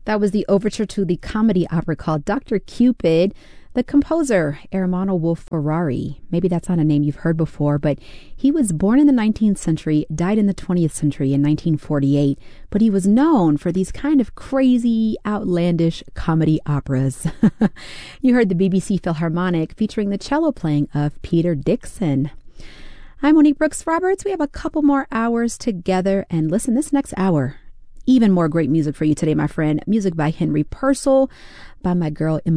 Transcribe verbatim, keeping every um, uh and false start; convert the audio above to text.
That was the overture to the comedy opera called Doctor Cupid. The composer, Ermanno Wolf Ferrari, maybe that's not a name you've heard before, but he was born in the nineteenth century, died in the twentieth century in nineteen forty-eight, but he was known for these kind of crazy, outlandish comedy operas. You heard the B B C Philharmonic featuring the cello playing of Peter Dixon. I'm Monique Brooks Roberts. We have a couple more hours together, and listen, this next hour, even more great music for you today, my friend. Music by Henry Purcell, by my girl Emma